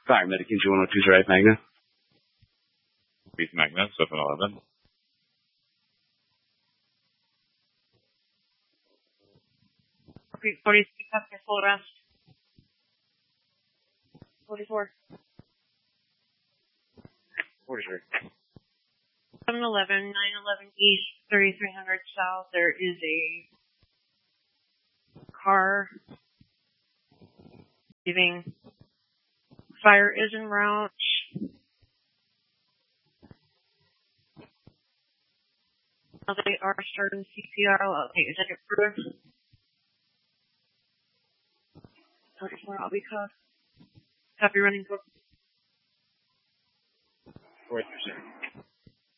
Paramedic Engine 102 Drive, Magna. With Magna, 711. Okay, 43, after full rest. 44. 43. 711, 911 East, 3300 South. There is a car leaving. Fire is en route. Now they are starting CPR. Okay, is that approved? 34, I'll be caught. Copy running code. 43.